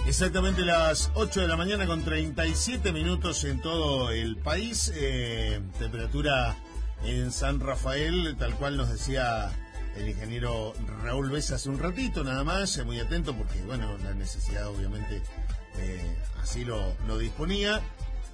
Exactamente las 8 de la mañana con 37 minutos en todo el país. Temperatura en San Rafael, tal cual nos decía el ingeniero Raúl Besa hace un ratito nada más. Muy atento porque, bueno, la necesidad obviamente así lo disponía.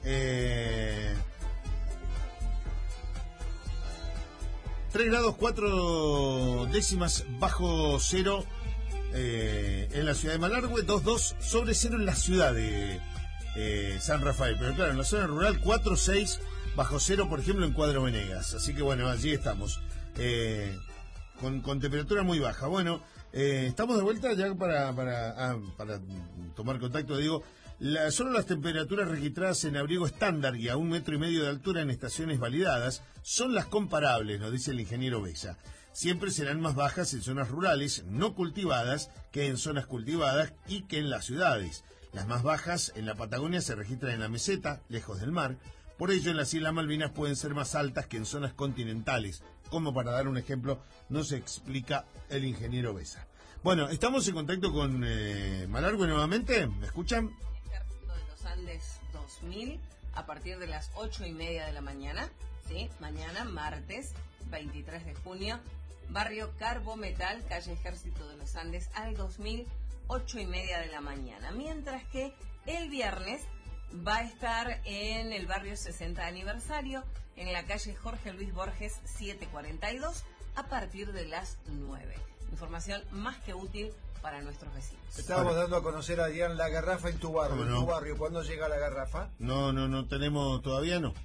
3 grados 4 décimas bajo cero en la ciudad de Malargüe, 2,2 sobre cero en la ciudad de San Rafael. Pero claro, en la zona rural 4,6 bajo cero, por ejemplo, en Cuadro Venegas. Así que bueno, allí estamos. Con temperatura muy baja. Bueno, estamos de vuelta ya para tomar contacto, digo. Solo las temperaturas registradas en abrigo estándar y a 1,5 metros de altura en estaciones validadas son las comparables, nos dice el ingeniero Besa. Siempre serán más bajas en zonas rurales no cultivadas que en zonas cultivadas y que en las ciudades. Las más bajas en la Patagonia se registran en la meseta, lejos del mar. Por ello, en las Islas Malvinas pueden ser más altas que en zonas continentales. Como para dar un ejemplo, nos explica el ingeniero Besa. Bueno, estamos en contacto con Malargüe nuevamente. ¿Me escuchan? Ejército de los Andes 2000 a partir de las 8:30 de la mañana, ¿sí? Mañana, martes 23 de junio, barrio Carbometal, calle Ejército de los Andes al 2000, 8:30 de la mañana. Mientras que el viernes va a estar en el barrio 60 aniversario, en la calle Jorge Luis Borges 742, a partir de las 9. Información más que útil para nuestros vecinos. Estábamos dando a conocer, Adrián, la garrafa en tu barrio. ¿Cómo no? ¿En tu barrio cuándo llega la garrafa? No tenemos, todavía no.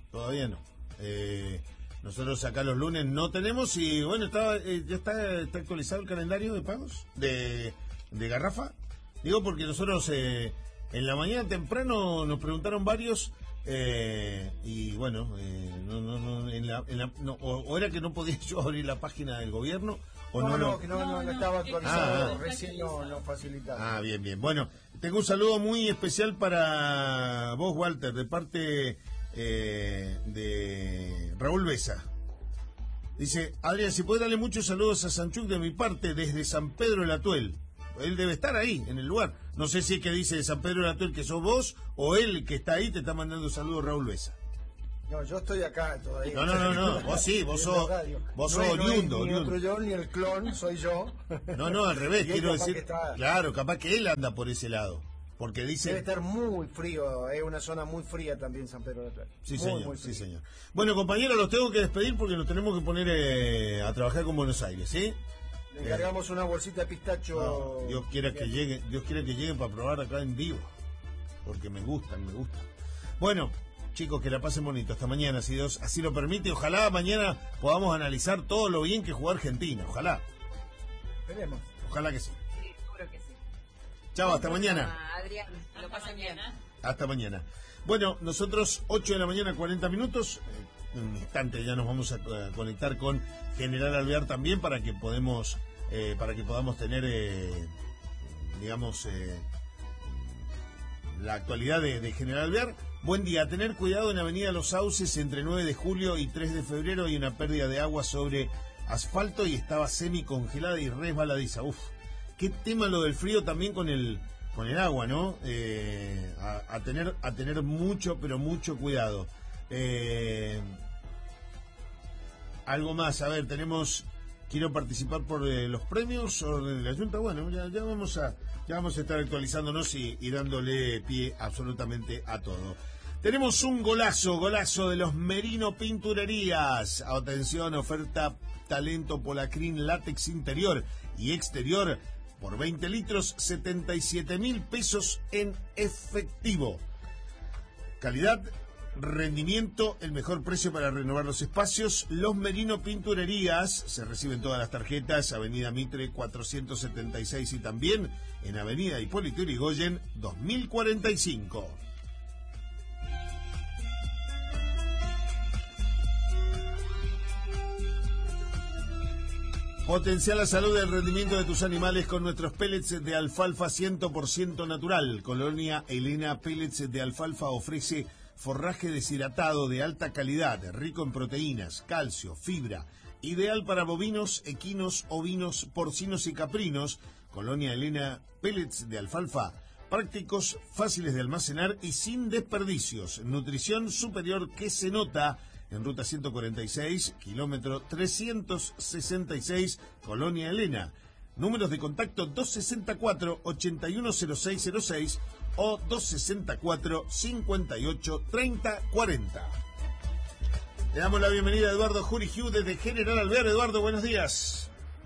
Nosotros acá los lunes no tenemos y bueno, ya está actualizado el calendario de pagos de garrafa. Digo porque nosotros en la mañana temprano nos preguntaron varios y bueno, o era que no podía yo abrir la página del gobierno o no estaba actualizado, recién no facilitaba. Bien. Bueno, tengo un saludo muy especial para vos, Walter, de parte de Raúl Besa. Dice, Adrián, si puede darle muchos saludos a Sanchuk de mi parte desde San Pedro del Atuel. Él debe estar ahí, en el lugar. No sé si es que dice de San Pedro del Atuel que sos vos o él que está ahí te está mandando saludos, Raúl Besa. No, yo estoy acá todavía. No, vos sí, vos sos oriundo. Ni otro yo, ni el clon, soy yo. No, al revés, quiero decir. Claro, capaz que él anda por ese lado. Porque dice... Debe estar muy frío, es una zona muy fría también San Pedro de Atuel. Sí, señor. Bueno, compañeros, los tengo que despedir porque nos tenemos que poner a trabajar con Buenos Aires, ¿sí? Le encargamos una bolsita de pistacho. No, Dios quiera que lleguen para probar acá en vivo. Porque me gustan. Bueno, chicos, que la pasen bonito. Hasta mañana, si Dios así lo permite. Ojalá mañana podamos analizar todo lo bien que jugó Argentina. Ojalá. Esperemos. Ojalá que sí. Sí, seguro que sí. Chao, hasta mañana. Adrián, lo pasen bien. Hasta mañana. Bueno, nosotros 8 de la mañana, 40 minutos. En un instante ya nos vamos a conectar con General Alvear también para que podamos tener, la actualidad de General Alvear. Buen día. Tener cuidado en Avenida Los Sauces entre 9 de julio y 3 de febrero. Hay una pérdida de agua sobre asfalto y estaba semi congelada y resbaladiza. Uf, qué tema lo del frío también con el agua, ¿no? A tener mucho, pero mucho cuidado. Algo más, a ver, quiero participar por los premios o de la Junta. Bueno, ya vamos a estar actualizándonos y dándole pie absolutamente a todo. Tenemos un golazo de los Merino Pinturerías. Atención, oferta talento Polacrin látex interior y exterior por 20 litros, 77.000 pesos en efectivo. Calidad, rendimiento, el mejor precio para renovar los espacios. Los Merino Pinturerías, se reciben todas las tarjetas, Avenida Mitre 476 y también en Avenida Hipólito Yrigoyen 2045. Potencia la salud y el rendimiento de tus animales con nuestros pellets de alfalfa 100% natural. Colonia Elena Pellets de Alfalfa ofrece forraje deshidratado de alta calidad, rico en proteínas, calcio, fibra, ideal para bovinos, equinos, ovinos, porcinos y caprinos. Colonia Elena Pellets de Alfalfa prácticos, fáciles de almacenar y sin desperdicios. Nutrición superior que se nota en ruta 146, kilómetro 366, Colonia Elena. Números de contacto 264-810606 o 264-583040. Le damos la bienvenida a Eduardo Jurigiu desde General Alvear. Eduardo, buenos días.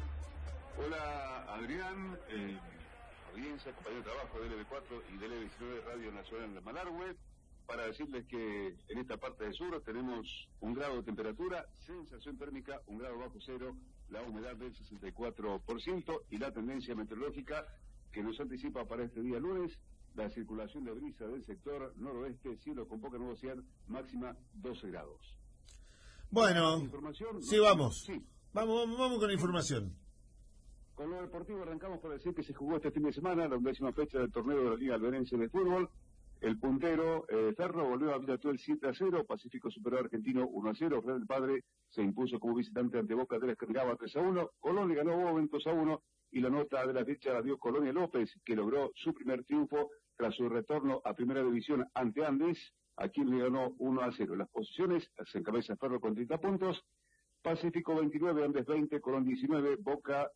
Hola, Adrián, audiencia, compañero de trabajo de LB4 y de LB19 Radio Nacional de Malargüe, para decirles que en esta parte del sur tenemos 1 grado de temperatura, sensación térmica 1 grado bajo cero, la humedad del 64% y la tendencia meteorológica que nos anticipa para este día lunes, la circulación de brisa del sector noroeste, cielo con poca nubosidad, máxima 12 grados. Bueno, sí, vamos. Sí. Vamos con la información. Con lo deportivo arrancamos por decir que se jugó este fin de semana la 11ª fecha del torneo de la Liga Alberense de Fútbol. El puntero Ferro volvió a Villatuel 7-0, Pacífico superó a Argentino 1-0, Real del Padre se impuso como visitante ante Boca de la Escargaba 3-1, Colón le ganó Boven 2-1 y la nota de la fecha la dio Colonia López, que logró su primer triunfo tras su retorno a Primera División ante Andes, a quien le ganó 1-0. Las posiciones se encabeza Ferro con 30 puntos, Pacífico 29, Andes 20, Colón 19, Boca,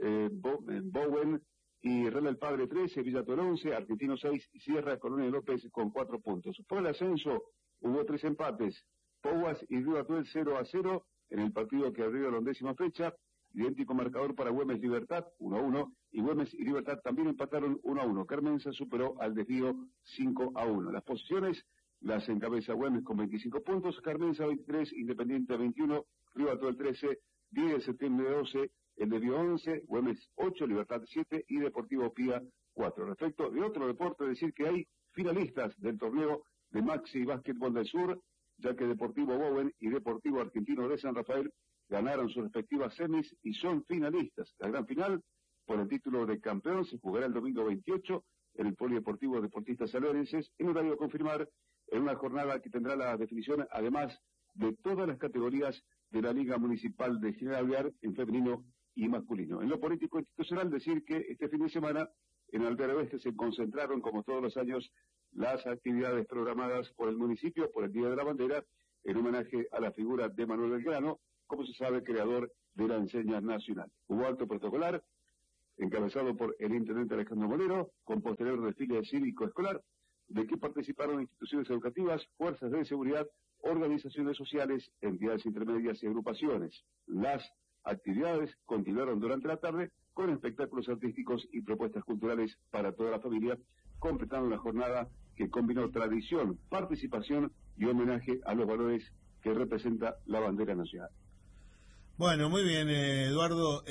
Bowen y Real del Padre 13, Villatuel 11, Argentino 6, Sierra Colonia López con 4 puntos. Por el ascenso hubo 3 empates, Pouas y Villatuel 0-0 en el partido que abrió la 11ª fecha, idéntico marcador para Güemes Libertad 1-1 y Güemes y Libertad también empataron 1-1. Carmenza superó al Desvío 5-1. Las posiciones las encabeza Güemes con 25 puntos, Carmenza 23, Independiente 21, Villatuel 13, 10 de septiembre 12, el Desvío 11, Güemes 8, Libertad 7 y Deportivo Pía 4. Respecto de otro deporte, decir que hay finalistas del torneo de Maxi Básquetbol del Sur, ya que Deportivo Bowen y Deportivo Argentino de San Rafael ganaron sus respectivas semis y son finalistas. La gran final, por el título de campeón, se jugará el domingo 28 en el Polideportivo Deportistas Alberenses, en horario a confirmar, en una jornada que tendrá la definición, además de todas las categorías de la Liga Municipal de General Alvear en femenino y masculino. En lo político institucional, decir que este fin de semana en Alvear Oeste se concentraron, como todos los años, las actividades programadas por el municipio por el Día de la Bandera, en homenaje a la figura de Manuel Belgrano, como se sabe, creador de la enseña nacional. Hubo acto protocolar, encabezado por el intendente Alejandro Molero, con posterior desfile cívico-escolar, de que participaron instituciones educativas, fuerzas de seguridad, organizaciones sociales, entidades intermedias y agrupaciones. Las actividades continuaron durante la tarde con espectáculos artísticos y propuestas culturales para toda la familia, completando una jornada que combinó tradición, participación y homenaje a los valores que representa la bandera nacional. Bueno, muy bien, Eduardo.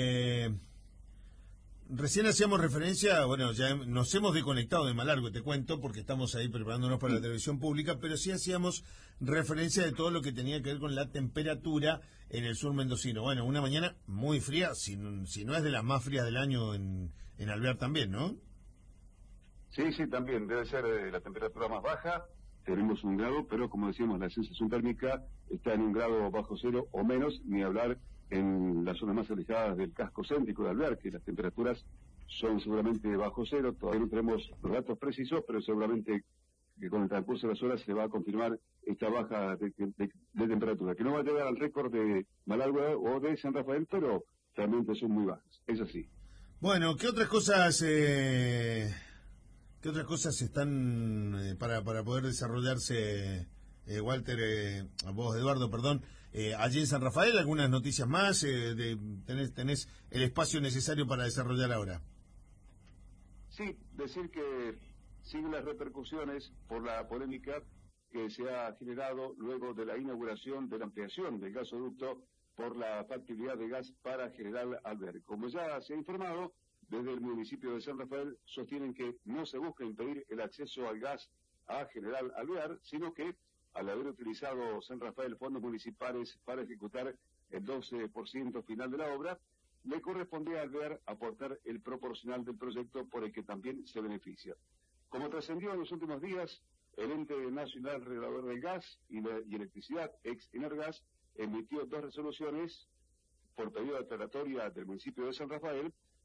Recién hacíamos referencia, bueno, ya nos hemos desconectado de Malargüe, te cuento, porque estamos ahí preparándonos para la televisión pública, pero sí hacíamos referencia de todo lo que tenía que ver con la temperatura en el sur mendocino. Bueno, una mañana muy fría, si no es de las más frías del año en Alvear también, ¿no? Sí, también, debe ser la temperatura más baja. Tenemos 1 grado, pero como decíamos, la sensación térmica está en 1 grado bajo cero o menos, ni hablar en las zonas más alejadas del casco céntrico de Alvear, que las temperaturas son seguramente bajo cero. Todavía no tenemos los datos precisos, pero seguramente que con el transcurso de las horas se va a confirmar esta baja de temperatura, que no va a llegar al récord de Malargüe o de San Rafael, pero realmente son muy bajas, es así. Bueno, ¿qué otras cosas están para poder desarrollarse, Walter, vos, Eduardo, perdón, allí en San Rafael? ¿Algunas noticias más? ¿Tenés el espacio necesario para desarrollar ahora? Sí, decir que siguen las repercusiones por la polémica que se ha generado luego de la inauguración de la ampliación del gasoducto por la factibilidad de gas para General Alvear. Como ya se ha informado, desde el municipio de San Rafael sostienen que no se busca impedir el acceso al gas a General Alvear, sino que al haber utilizado San Rafael fondos municipales para ejecutar el 12% final de la obra, le correspondía a Alvear aportar el proporcional del proyecto por el que también se beneficia. Como trascendió en los últimos días, el Ente Nacional Regulador del Gas y Electricidad, ex Energas, emitió 2 resoluciones por pedido de declaratoria del municipio de San Rafael,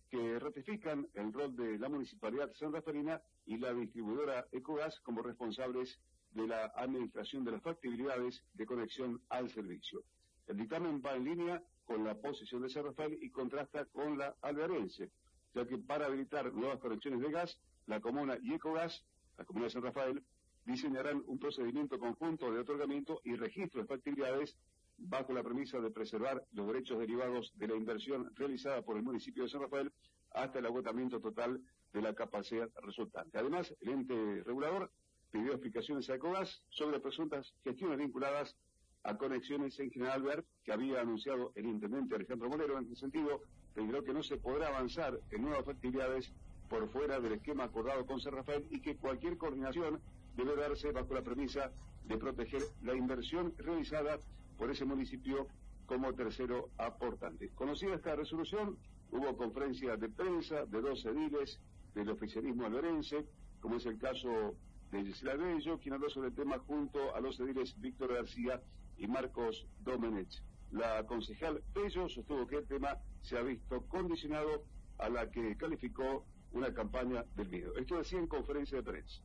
que ratifican el rol de la Municipalidad sanrafaelina y la distribuidora Ecogas como responsables de la administración de las factibilidades de conexión al servicio. El dictamen va en línea con la posición de San Rafael y contrasta con la alvearense, ya que para habilitar nuevas conexiones de gas, la comuna y Ecogas, la comuna de San Rafael, diseñarán un procedimiento conjunto de otorgamiento y registro de factibilidades bajo la premisa de preservar los derechos derivados de la inversión realizada por el municipio de San Rafael hasta el agotamiento total de la capacidad resultante. Además, el ente regulador pidió explicaciones a Ecogas sobre presuntas gestiones vinculadas a conexiones en General Alvear, que había anunciado el intendente Alejandro Molero. En ese sentido, reiteró que no se podrá avanzar en nuevas factibilidades por fuera del esquema acordado con San Rafael y que cualquier coordinación debe darse bajo la premisa de proteger la inversión realizada por ese municipio como tercero aportante. Conocida esta resolución, hubo conferencia de prensa de 2 ediles del oficialismo alverense, como es el caso de Gisela Bello, quien habló sobre el tema junto a los ediles Víctor García y Marcos Domenech. La concejal Bello sostuvo que el tema se ha visto condicionado a la que calificó una campaña del miedo. Esto decía en conferencia de prensa.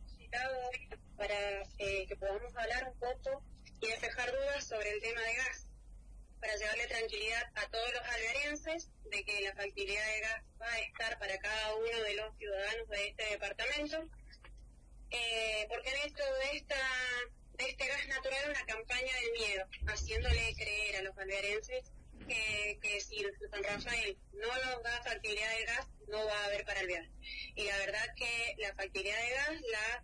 Para que podamos hablar un poco y despejar dudas sobre el tema de gas, para llevarle tranquilidad a todos los alvearenses de que la factibilidad de gas va a estar para cada uno de los ciudadanos de este departamento, porque han hecho de este gas natural una campaña de miedo, haciéndole creer a los alvearenses que si San Rafael no nos da factibilidad de gas, no va a haber para alvear. Y la verdad que la factibilidad de gas,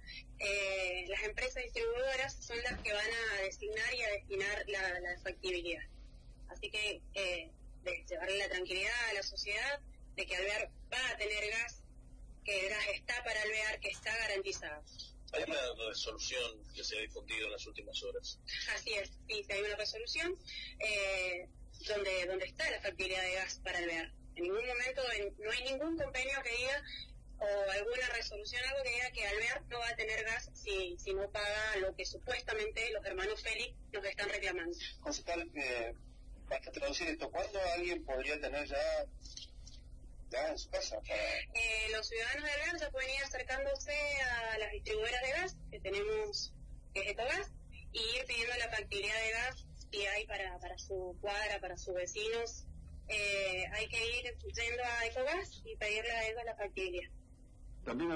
las empresas distribuidoras son las que van a designar y a destinar la factibilidad. Así que de llevarle la tranquilidad a la sociedad de que alvear va a tener gas, que el gas está para alvear, que está garantizado. Hay una resolución que se ha difundido en las últimas horas. Así es, sí, hay una resolución donde está la factibilidad de gas para alvear. En ningún momento, no hay ningún convenio que diga, o alguna resolución, algo que diga que alvear no va a tener gas si no paga lo que supuestamente los hermanos Félix nos están reclamando. Concejal, para traducir esto, ¿cuándo alguien podría tener ya en su casa? Los ciudadanos de Alvear ya pueden ir acercándose a las distribuidoras de gas que tenemos, que es Ecogas, y ir pidiendo la factibilidad de gas si hay para su cuadra, para sus vecinos. Hay que ir yendo a Ecogas y pedirle a ellos la factibilidad. También